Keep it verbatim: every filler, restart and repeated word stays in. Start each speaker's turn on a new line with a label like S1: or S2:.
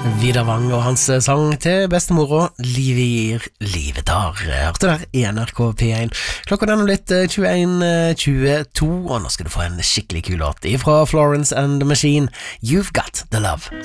S1: Vidar Wang og hans sang til bestemora Livet gir, livet tar. Hørte der i N R K P én. Klokka er nå litt tjueen tjueto, og nå skal du få en skikkelig kul låt fra Florence and the Machine. You've Got the Love.